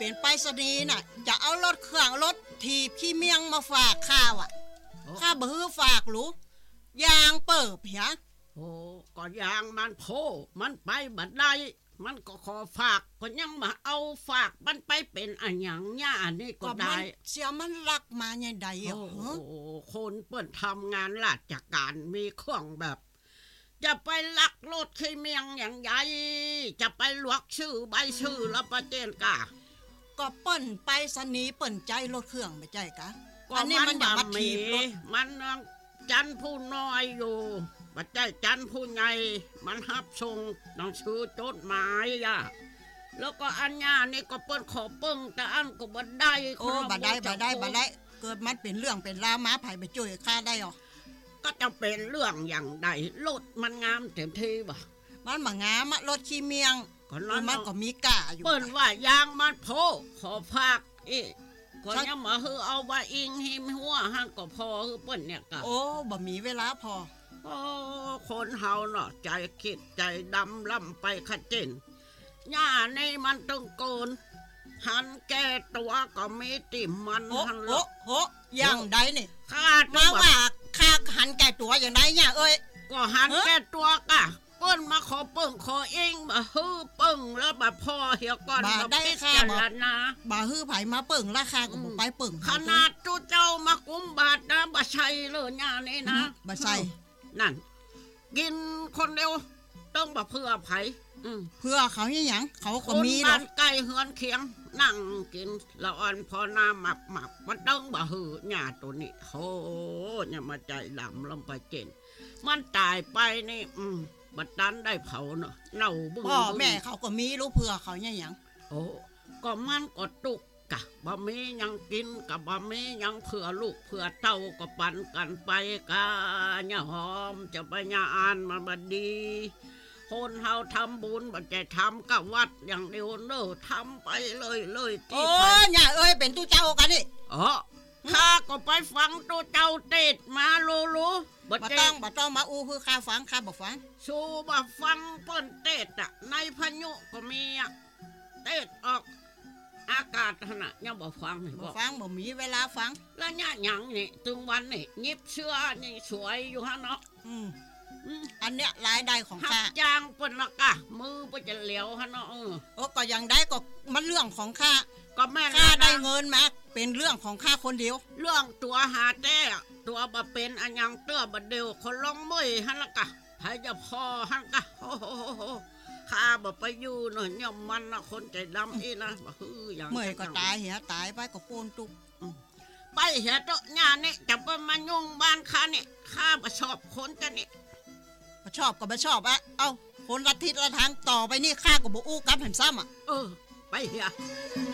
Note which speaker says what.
Speaker 1: เป็นไปรษณีย์น่ะจะเอารถเครื่องรถถีบขี้เมียงมาฝากข้าว่ะข้าบ่ฮื้อฝากหรูยางเปิบเหีย
Speaker 2: โอ้ก็ยางมันโพมันไปบัดได้มันก็ขอฝากก็ยังมาเอาฝากมันไปเป็นอันหยังหญ้านี่ก็ได้
Speaker 1: เสียมันรักมาใหญ่ใดอ่ะ
Speaker 2: คนเปิ้นทำงานราชการมีเครื่องแบบจะไปลักรถขี้เมียงอย่างใหญ่จะไปลวกชื่อใบชื่อแล้วประเจนกะ
Speaker 1: ก็เปิ้นไปสนีเปิ้นใจรถเครื่องไม่ใจกะ
Speaker 2: อันนี้มันอย่ามาถีบรถมันจันผู้น้อยอยู่ปัจจัยจันผู้ใหญ่มันฮับส่งหนังสือจดหมายย่ะแล้วก็อันญานี่ก็เปิ้นขอเปิ้งแต่อันก็บ่ได้
Speaker 1: บ่ได้เกิดมันเป็นเรื่องเป็นราวมาไผไปช่วยข้าได้หรอ
Speaker 2: ก็จะเป็นเรื่องอย่างใดรถมันงามเต็มที่บ่
Speaker 1: มันบ่งามรถขี้เมียงมันก็มีกะอยู่
Speaker 2: เปิ้นว่ายางมันโพขอฝากก็ยังมาฮือเอาว่าอิงหิมหัวหั่นก็พอฮือเปิ้นเนี่ยก็
Speaker 1: บ่มีเวลาพอ
Speaker 2: คนเฮาเนาะใจคิดใจดำล่ำไปขะเจนหญ้านี่มันตึงโกนหันแก่ตัวก็มีติ่มมันหัน
Speaker 1: อย่างใดนี่
Speaker 2: คาด
Speaker 1: มาว่าข้าหันแก่ตัวอย่างใดเนี่ย
Speaker 2: ก็หันแก่ตัวกะเปิ้นมาขอเปิ้งขอเองบ่ฮื้อเปิ้งแล้วบ่พอเหี่ยวก่อน
Speaker 1: บ่ได้ค่าบ่ฮื้อไผมาเปิ้งราคาก็บ่ไปเปิ้ง
Speaker 2: ขนาดตู้เจ้ามากุมบาทนะบ่ใช่เลยหญ้านี่นะ
Speaker 1: บ่ใช่
Speaker 2: นั่นกินคนเดียวต้องบ่เพื่อไผ
Speaker 1: เพื่อเขาหยังเขาก็มี
Speaker 2: แล้วไก่เฮือนเคียงนั่งกินละอ่อนพอน้ำหมักมันต้องบ่หือหญ้าตัวนี้โหอย่ามาใจดำลงไปเจนมันตายไปนี่บัดตันได้เผาเนาะเน่าบึ้ง
Speaker 1: พ่อแม่เขาก็มีรู้เพื่อเขาหยัง
Speaker 2: ก็มันก็ตุกกะบ่มียังกินกับบ่มียังเพื่อลูกเพื่อเต้าก็ปันกันไปกะย่าหอมจะไปย่าอ่านมาบัดดีคนเฮาทำบุญบ่ใจทำกับวัดอย่างเดียวเด้อทำไปเลย
Speaker 1: ที่ย่าเป็นตู้เจ้ากันนี่
Speaker 2: ข้าก็ไปฟังตู้เจ้าเทศมารู้
Speaker 1: บ่ต้องมาอู้คือข้าฟังข้าบ่ฟัง
Speaker 2: สู้บ่ฟังเปิ้นเทศในพายุก็มีเทศออกอากาศขนาดยังบ่ฟัง
Speaker 1: บ่มีเวลาฟัง
Speaker 2: แล้วเนี่ยหยังนี่ถึงวันนี่ยิบเสื้อนี่สวยอยู่ฮะเนาะ
Speaker 1: อันเนี้ยรายได้ของข้า
Speaker 2: จ้างเปิ้นละกะมือเปิ้นจะเหลียวฮะเนาะ
Speaker 1: ก็ยังได้ก็มันเรื่องของข้า
Speaker 2: ก็แม่
Speaker 1: ข้าได้เงินมาเป็นเรื่องของข้าคนเดียว
Speaker 2: เรื่องตัวหาแต่ตัวบ่เป็นอันยังเตื้อบ่เดียวคนลงมือหั่นละกะไผจะพอหั่นกะโอ้โหข้าบ่ไปอยู่เนาะย่อมมันนะคนใจดำอีนะบ่ฮืออย่าง
Speaker 1: เมื่อยก็ตายเหียตายไปก็โกนตุก
Speaker 2: ไปเหียโตหญ้านี่จะไปมายุ่งบ้านข้านี่ข้าบ่ชอบคนจังนี่
Speaker 1: บ่ชอบก็บ่ชอบคนละทิศละทางต่อไปนี่ข้าก็บ่อู้กับหันซ้ำ
Speaker 2: ไปเหีย